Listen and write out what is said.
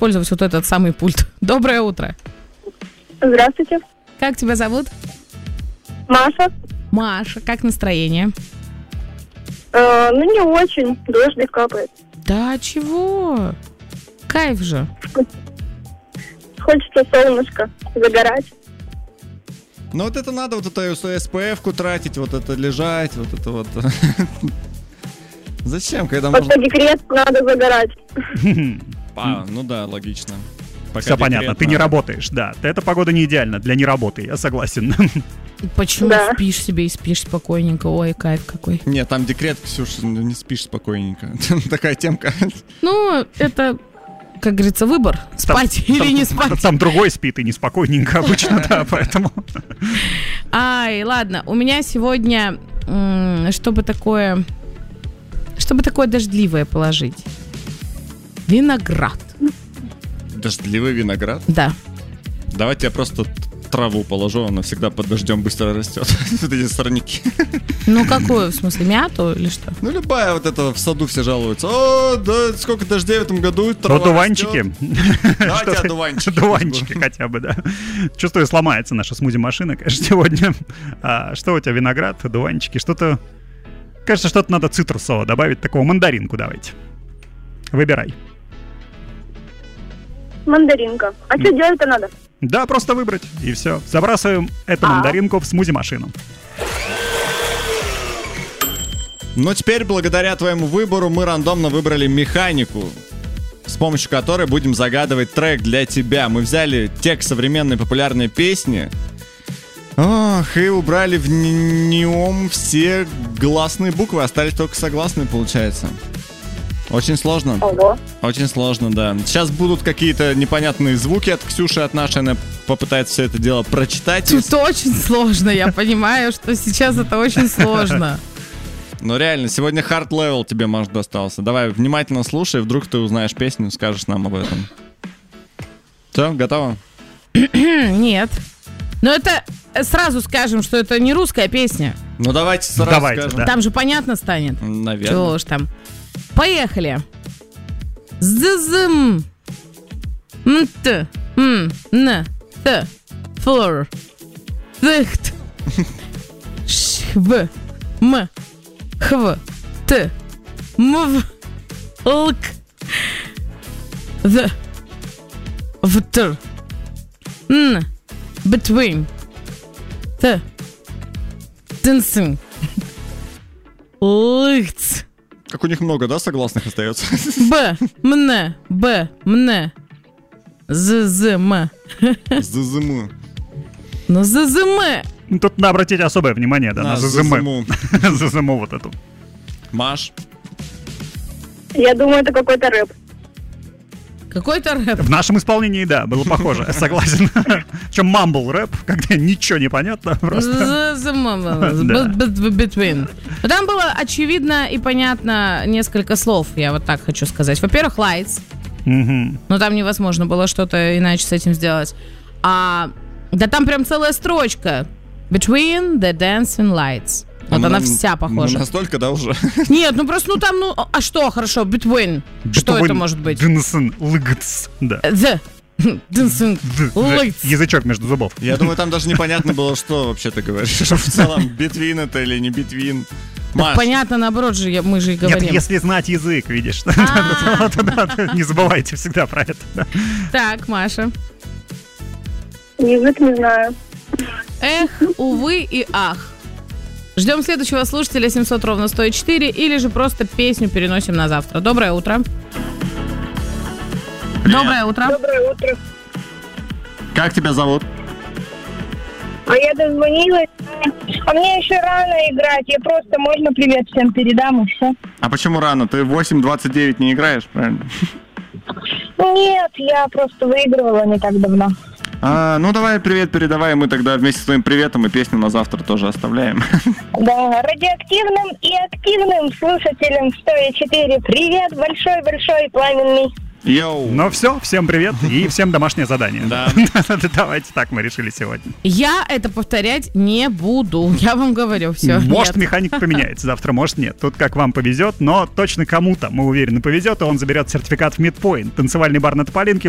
использовать вот этот самый пульт. Доброе утро. Здравствуйте. Как тебя зовут? Маша. Маша, как настроение? Не очень. Дождик капает. Да чего? Кайф же. Хочется солнышко, загорать. Ну вот это надо, вот это СПФ-ку тратить, вот это лежать, вот это вот. Зачем, когда можно... Пока декрет, надо загорать. Ну да, логично. Все понятно, ты не работаешь, да. Эта погода не идеальна для неработы, я согласен. Почему Да. спишь себе и спишь спокойненько? Ой, кайф какой. Нет, там декрет, Ксюша, не спишь спокойненько. Такая темка. Ну, это, как говорится, выбор. Спать или не спать. Там другой спит и неспокойненько обычно, да, поэтому... Ай, ладно, у меня сегодня, чтобы такое дождливое положить. Виноград. Дождливый виноград? Да. Давайте я просто траву положу, она всегда под дождем быстро растет. Вот эти сорняки. Ну, какую, в смысле, мяту или что? Ну, любая вот это в саду все жалуются. О, да, сколько дождей в этом году, трава Вот дуванчики. Давайте одуванчики. Дуванчики хотя бы, да. Чувствую, сломается наша смузи-машина, конечно, сегодня. А что у тебя, виноград, дуванчики, что-то... Кажется, что-то надо цитрусового добавить, такого мандаринку давайте. Выбирай. Мандаринка. А что делать-то надо? Да, просто выбрать, и все. Забрасываем эту мандаринку в смузи-машину. Но теперь, благодаря твоему выбору, мы рандомно выбрали механику, с помощью которой будем загадывать трек для тебя. Мы взяли текст современной популярной песни, и убрали в нем все гласные буквы, остались только согласные, получается. Очень сложно. Ого. Очень сложно, да. Сейчас будут какие-то непонятные звуки от Ксюши, от нашей. Она попытается все это дело прочитать. Тут очень сложно, я понимаю, что сейчас это очень сложно. Но реально, сегодня hard level тебе, Маш, достался. Давай, внимательно слушай, вдруг ты узнаешь песню, скажешь нам об этом. Все, готово? Нет. Но это сразу скажем, что это не русская песня. Ну давайте сразу скажем. Да. Там же понятно станет. Наверное. Чего уж там. Поехали. Ззм. Мт. Н. Т. Флор. Зыхт. Шв. М. Хв. Т. Мв. Лк. З. Втр. Н. Between. Т. Тынсын. Лыхц. Как у них много, да, согласных остается? Б. Мне. Б. Мне. З-з-м. ЗЗМ. Ну, з-з-м. Тут надо обратить особое внимание, да, на ЗЗМ. ЗЗМ вот эту. Маш? Я думаю, это какой-то рэп. Какой-то рэп. В нашем исполнении, да, было похоже, согласен. Причем мамбл рэп, когда ничего не понятно просто. Between. Но там было очевидно и понятно несколько слов, я вот так хочу сказать. Во-первых, lights. Но там невозможно было что-то иначе с этим сделать. Да там прям целая строчка. Between the dancing lights. Вот она вся похожа. Настолько, да, уже? Нет, ну просто, а что, хорошо, between. Что это может быть? Дынсын, лыгц, да. Дынсын, лыгц. Язычок между зубов. Я думаю, там даже непонятно было, что вообще ты говоришь. В целом, between это или не between. Так понятно, наоборот же, мы же и говорим. Нет, если знать язык, видишь. Не забывайте всегда про это. Так, Маша. Язык не знаю. Эх, увы и ах. Ждем следующего слушателя 700-104 или же просто песню переносим на завтра. Доброе утро. Доброе утро. Доброе утро. Как тебя зовут? А я дозвонилась. А мне еще рано играть. Я просто, можно привет всем передам и все. А почему рано? Ты в 8:29 не играешь, правильно? Нет, я просто выигрывала не так давно. Ну давай привет передавай, мы тогда вместе с твоим приветом и песню на завтра тоже оставляем. Да, радиоактивным и активным слушателям 104 привет большой-большой пламенный. Йоу. Ну все, всем привет и всем домашнее задание. Да. Давайте так мы решили сегодня. Я это повторять не буду, я вам говорю, все. Может, механик поменяется завтра, может, нет. Тут как вам повезет, но точно кому-то, мы уверены, повезет, и он заберет сертификат в Midpoint. Танцевальный бар на Тополинке